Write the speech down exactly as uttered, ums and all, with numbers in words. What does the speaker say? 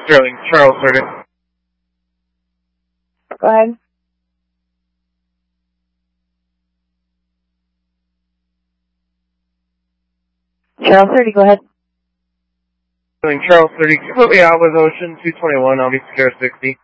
Sterling, Charles thirty. Go ahead. Charles thirty, go ahead. Sterling, Charles thirty, completely out with Ocean two twenty-one, I'll be Sierra sixty.